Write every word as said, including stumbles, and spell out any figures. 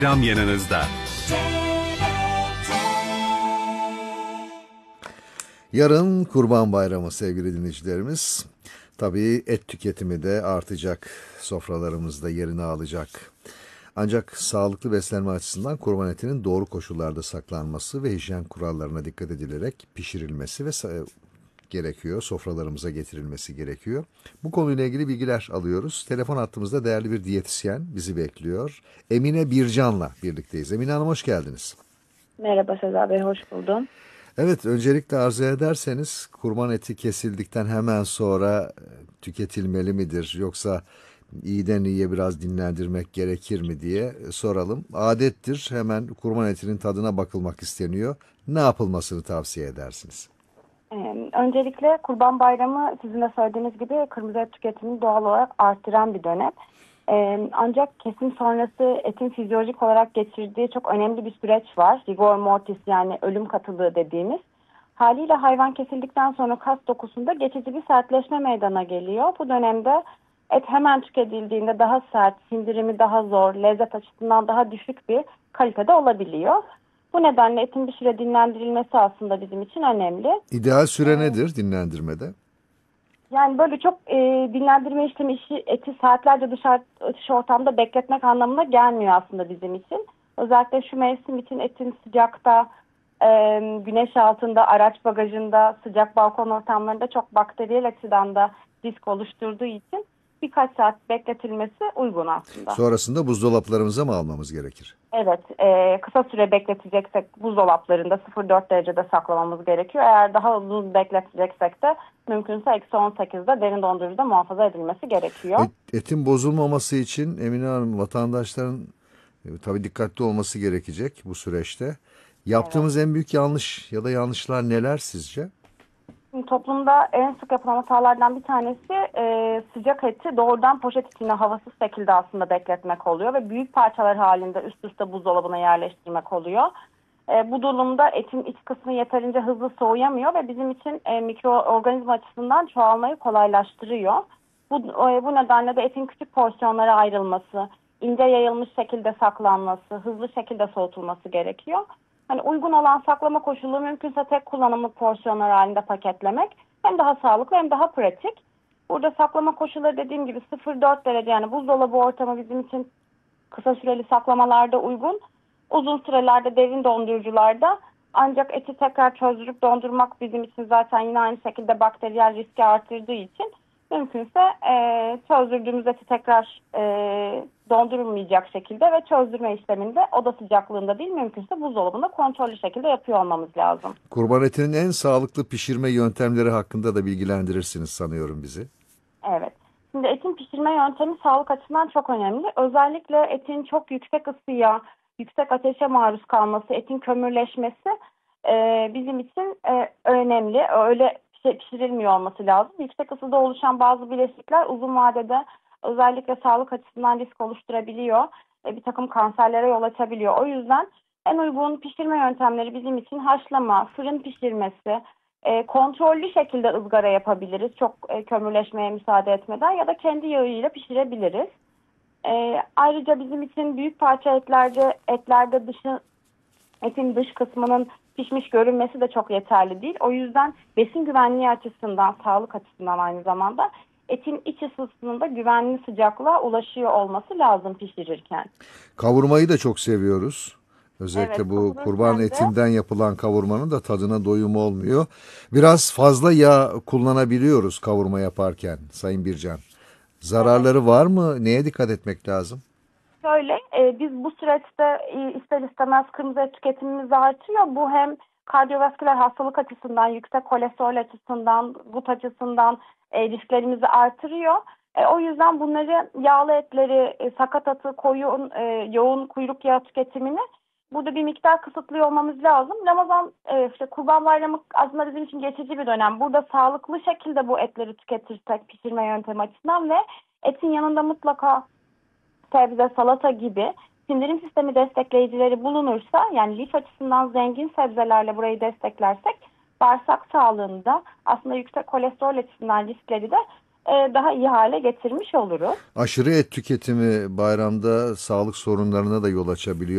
Cam yanınızda. Yarın Kurban Bayramı sevgili dinleyicilerimiz. Tabii et tüketimi de artacak, sofralarımızda yerini alacak. Ancak sağlıklı beslenme açısından kurban etinin doğru koşullarda saklanması ve hijyen kurallarına dikkat edilerek pişirilmesi ve sa- gerekiyor. Sofralarımıza getirilmesi gerekiyor. Bu konuyla ilgili bilgiler alıyoruz. Telefon hattımızda değerli bir diyetisyen bizi bekliyor. Emine Bircan'la birlikteyiz. Emine Hanım hoş geldiniz. Merhaba Sezer Bey, hoş buldum. Evet, öncelikle arzu ederseniz kurban eti kesildikten hemen sonra e, tüketilmeli midir yoksa iyiden iyiye biraz dinlendirmek gerekir mi diye soralım. Adettir, hemen kurban etinin tadına bakılmak isteniyor. Ne yapılmasını tavsiye edersiniz? Ee, öncelikle Kurban Bayramı sizin de söylediğiniz gibi kırmızı et tüketimini doğal olarak arttıran bir dönem. Ee, ancak kesim sonrası etin fizyolojik olarak geçirdiği çok önemli bir süreç var. Rigor mortis, yani ölüm katılığı dediğimiz. Haliyle hayvan kesildikten sonra kas dokusunda geçici bir sertleşme meydana geliyor. Bu dönemde et hemen tüketildiğinde daha sert, sindirimi daha zor, lezzet açısından daha düşük bir kalitede olabiliyor. Bu nedenle etin bir süre dinlendirilmesi aslında bizim için önemli. İdeal süre nedir dinlendirmede? Yani böyle çok e, dinlendirme işlemi işi, eti saatlerce dışarı, dış ortamda bekletmek anlamına gelmiyor aslında bizim için. Özellikle şu mevsim için etin sıcakta, e, güneş altında, araç bagajında, sıcak balkon ortamlarında çok bakteriyel açıdan da risk oluşturduğu için birkaç saat bekletilmesi uygun aslında. Sonrasında buzdolaplarımıza mı almamız gerekir? Evet, e, kısa süre bekleteceksek buzdolaplarında sıfır virgül dört derecede saklamamız gerekiyor. Eğer daha uzun bekleteceksek de mümkünse eksi on sekizde derin dondurucuda muhafaza edilmesi gerekiyor. Et, etin bozulmaması için Emine Hanım, vatandaşların e, tabii dikkatli olması gerekecek bu süreçte. Yaptığımız Evet. en büyük yanlış ya da yanlışlar neler sizce? Şimdi toplumda en sık yapılan hatalardan bir tanesi e, sıcak eti doğrudan poşet içine havasız şekilde aslında bekletmek oluyor ve büyük parçalar halinde üst üste buzdolabına yerleştirmek oluyor. E, bu durumda etin iç kısmı yeterince hızlı soğuyamıyor ve bizim için e, mikroorganizma açısından çoğalmayı kolaylaştırıyor. Bu, e, bu nedenle de etin küçük porsiyonlara ayrılması, ince yayılmış şekilde saklanması, hızlı şekilde soğutulması gerekiyor. Hani uygun olan saklama koşulu mümkünse tek kullanımlık porsiyonlar halinde paketlemek hem daha sağlıklı hem daha pratik. Burada saklama koşulları dediğim gibi sıfır virgül dört derece, yani buzdolabı ortamı bizim için kısa süreli saklamalarda uygun. Uzun sürelerde derin dondurucularda, ancak eti tekrar çözdürüp dondurmak bizim için zaten yine aynı şekilde bakteriyel riski artırdığı için mümkünse e, çözdürdüğümüz eti tekrar e, dondurulmayacak şekilde ve çözdürme işleminde oda sıcaklığında değil, mümkünse buzdolabında kontrollü şekilde yapıyor olmamız lazım. Kurban etinin en sağlıklı pişirme yöntemleri hakkında da bilgilendirirsiniz sanıyorum bizi. Evet. Şimdi etin pişirme yöntemi sağlık açısından çok önemli. Özellikle etin çok yüksek ısıya, yüksek ateşe maruz kalması, etin kömürleşmesi e, bizim için e, önemli. Öyle şey pişirilmiyor olması lazım. Yüksek ısıda oluşan bazı bileşikler uzun vadede özellikle sağlık açısından risk oluşturabiliyor. E, bir takım kanserlere yol açabiliyor. O yüzden en uygun pişirme yöntemleri bizim için haşlama, fırın pişirmesi, e, kontrollü şekilde ızgara yapabiliriz. Çok e, kömürleşmeye müsaade etmeden, ya da kendi yağıyla pişirebiliriz. E, ayrıca bizim için büyük parça etlerde, etlerde dışı, etin dış kısmının pişmiş görünmesi de çok yeterli değil. O yüzden besin güvenliği açısından, sağlık açısından aynı zamanda etin iç ısısının da güvenli sıcaklığa ulaşıyor olması lazım pişirirken. Kavurmayı da çok seviyoruz. Evet, Özellikle bu kurban kavururken de etinden yapılan kavurmanın da tadına doyum olmuyor. Biraz fazla yağ kullanabiliyoruz kavurma yaparken Sayın Bircan. evet. Zararları var mı? Neye dikkat etmek lazım? Şöyle, e, biz bu süreçte e, ister istemez kırmızı et tüketimimiz artıyor. Bu hem kardiyovasküler hastalık açısından, yüksek kolesterol açısından, gut açısından e, risklerimizi artırıyor. E, o yüzden bunları, yağlı etleri, e, sakatatı, koyun, e, yoğun kuyruk yağı tüketimini burada bir miktar kısıtlıyor olmamız lazım. Ramazan, e, işte Kurban Bayramı aslında bizim için geçici bir dönem. Burada sağlıklı şekilde bu etleri tüketirsek pişirme yöntemi açısından ve etin yanında mutlaka sebze, salata gibi sindirim sistemi destekleyicileri bulunursa, yani lif açısından zengin sebzelerle burayı desteklersek bağırsak sağlığında aslında yüksek kolesterol açısından riskleri de e, daha iyi hale getirmiş oluruz. Aşırı et tüketimi bayramda sağlık sorunlarına da yol açabiliyor.